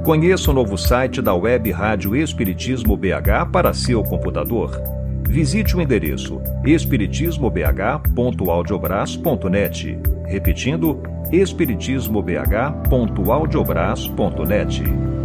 Conheça o novo site da Web Rádio Espiritismo BH para seu computador. Visite o endereço espiritismobh.audiobrass.net. Repetindo, espiritismobh.audiobrass.net.